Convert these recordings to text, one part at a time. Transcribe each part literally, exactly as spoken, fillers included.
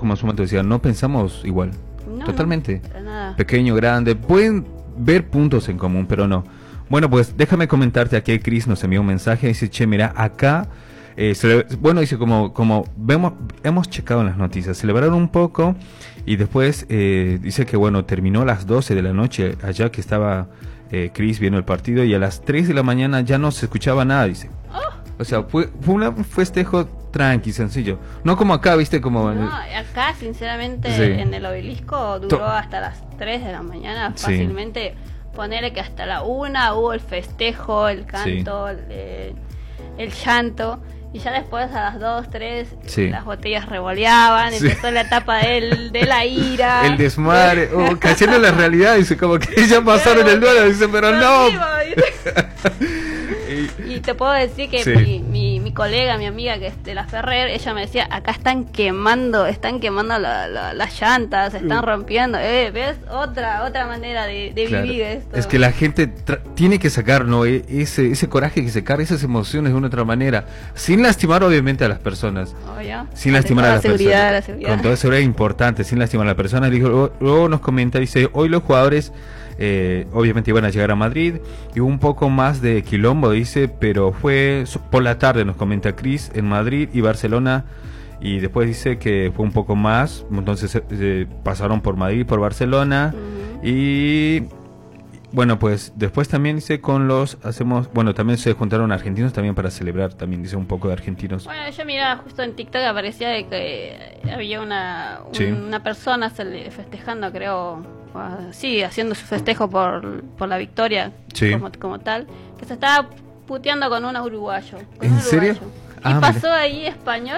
como en su momento decía, no pensamos igual. No, Totalmente. No, para nada. Pequeño, grande, pueden ver puntos en común, pero no. Bueno, pues déjame comentarte aquí, Chris nos envió un mensaje, dice, che, mira, acá, eh, cele- bueno, dice, como como vemos, hemos checado en las noticias, celebraron un poco y después eh, dice que, bueno, terminó a las doce de la noche, allá que estaba eh, Chris viendo el partido, y a las tres de la mañana ya no se escuchaba nada, dice. Oh. O sea, fue, fue una- un festejo tranqui, sencillo. No como acá, viste, como... en el- No, acá sinceramente Sí. en el obelisco duró To- hasta las tres de la mañana Sí. fácilmente. Ponerle que hasta la una hubo el festejo, el canto, el, eh, el llanto. Y ya después a las dos, tres, Sí. las botellas revoleaban, Sí. empezó la etapa del, de la ira. El desmadre, oh, cayendo en la realidad, dice, como que ya pasaron el duelo, dice, pero no. Y te puedo decir que Sí. mi, mi, mi colega, mi amiga que es de la Ferrer, ella me decía, acá están quemando, están quemando la- la- las llantas, se están rompiendo. Eh, ¿ves? Otra otra manera de, de Claro. vivir esto. Es que la gente tra- tiene que sacar, ¿no? E- ese, ese coraje que se carga, esas emociones de una otra manera, sin lastimar obviamente a las personas. Obvio. Sin Ante lastimar a toda las seguridad, personas. la seguridad. Con toda seguridad importante, sin lastimar a las personas. Dijo, luego, luego nos comenta, dice, hoy los jugadores eh, obviamente iban a llegar a Madrid y hubo un poco más de quilombo, dice, pero fue so- por la tarde, nos comenta Chris, en Madrid y Barcelona, y después dice que fue un poco más, entonces eh, pasaron por Madrid y por Barcelona. Ujú. Y bueno, pues después también dice con los hacemos, bueno, también se juntaron argentinos también para celebrar, también dice un poco de argentinos. Bueno, yo miraba justo en TikTok, aparecía de que había una, un- Sí. una persona cele- festejando, creo, ah, sí, haciendo su festejo por, por la victoria Sí. como, como tal, que se estaba puteando con un uruguayo. Con ¿En un serio? uruguayo. Y Ah, pasó ahí español.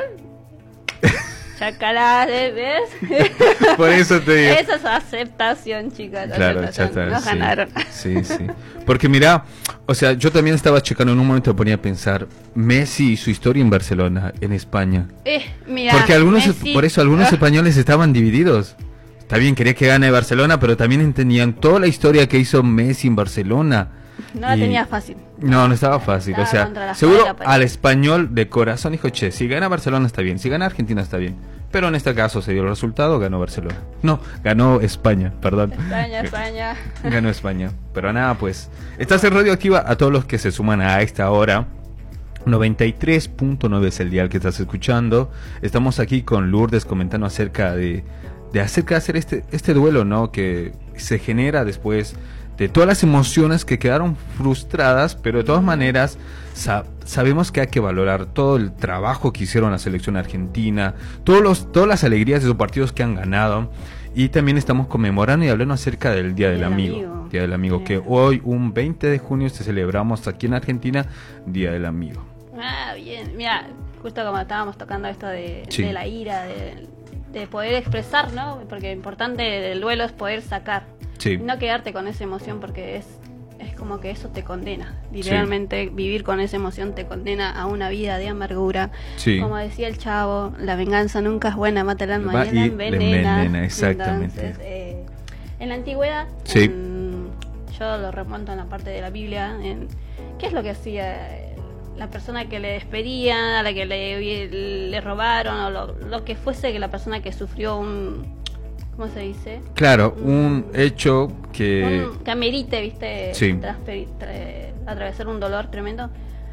Chacalá, ¿ves? Por eso te digo. Esa es aceptación, chicas. Claro, ya aceptación. está. Nos sí. ganaron. Sí, sí. Porque mira, o sea, yo también estaba checando en un momento, me ponía a pensar, Messi y su historia en Barcelona, en España. Eh, mira, Porque algunos, Messi- por eso algunos Ah. españoles estaban divididos. Está bien, quería que gane Barcelona, pero también entendían toda la historia que hizo Messi en Barcelona. No la Y- tenía fácil. No, no estaba fácil. Estaba o sea, contra la seguro espada y la pared. al español de corazón dijo, che, si gana Barcelona está bien, si gana Argentina está bien. Pero en este caso se dio el resultado, ganó Barcelona. No, ganó España, perdón. España, España. Ganó España. Pero nada, pues. Estás en Radioactiva, a todos los que se suman a esta hora. noventa y tres punto nueve es el dial que estás escuchando. Estamos aquí con Lourdes comentando acerca de, de acerca de hacer este, este duelo, ¿no? Que se genera después de todas las emociones que quedaron frustradas, pero de todas maneras sa- sabemos que hay que valorar todo el trabajo que hicieron la selección argentina, todos los, todas las alegrías de esos partidos que han ganado, y también estamos conmemorando y hablando acerca del Día del, Del Amigo, Amigo. Día del Amigo, que Bien. hoy, un veinte de junio, se celebramos aquí en Argentina, Día del Amigo. Ah, bien. Mira, justo como estábamos tocando esto de, Sí. de la ira, de, de poder expresar, ¿no? Porque lo importante del duelo es poder sacar. Sí. No quedarte con esa emoción porque es, es como que eso te condena. Literalmente vivir con esa emoción te condena a una vida de amargura. Sí. Como decía el chavo, la venganza nunca es buena, mata el alma Va y y la le envenena. envenena, exactamente. Entonces, eh, en la antigüedad, Sí. en- yo lo remonto en la parte de la Biblia, en, ¿qué es lo que hacía eh, la persona que le despedían, a la que le, le robaron, o lo, lo que fuese que la persona que sufrió un... ¿Cómo se dice? Claro, un hecho que... Un, que amerite, viste, Sí. Transferi- tra- atravesar un dolor tremendo,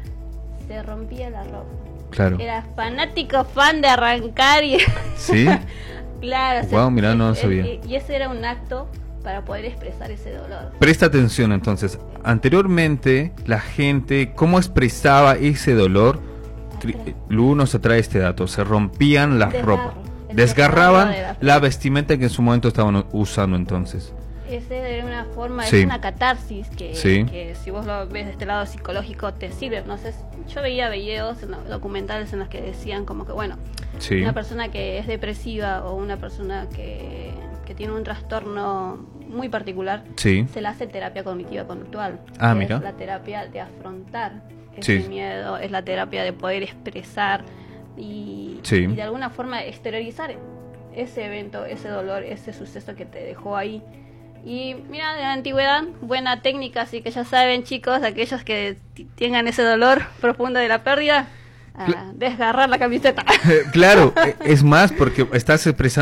se rompía la ropa. Claro. Era fanático, fan de arrancar y... ¿Sí? Claro. Guau, mirá, no lo sabía. Y, y ese era un acto para poder expresar ese dolor. Presta atención entonces. Anteriormente, la gente, ¿cómo expresaba ese dolor? Tri- Lu nos trae este dato. Se rompían las Desgarro. ropas. El Desgarraban desgarro de la la vestimenta que en su momento estaban usando entonces. Esa era una forma, Sí. es una catarsis que, Sí. que si vos lo ves de este lado psicológico te sirve. No sé, yo veía videos, en lo- documentales en los que decían como que, bueno, Sí. una persona que es depresiva o una persona que, que tiene un trastorno muy particular, Sí. se le hace terapia cognitiva conductual. Ah, que mira. Es la terapia de afrontar ese Sí. miedo, es la terapia de poder expresar y, Sí. y de alguna forma exteriorizar ese evento, ese dolor, ese suceso que te dejó ahí. Y mira, de la antigüedad, buena técnica, así que ya saben, chicos, aquellos que t- tengan ese dolor profundo de la pérdida, a Cla- desgarrar la camiseta. Claro, e- es más porque estás expresando